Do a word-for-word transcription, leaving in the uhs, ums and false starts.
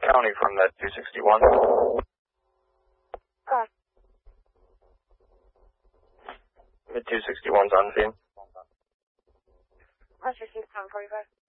County from that two sixty-one. Cross. Mid two sixty-one's on scene. Let's receive Town forty-five.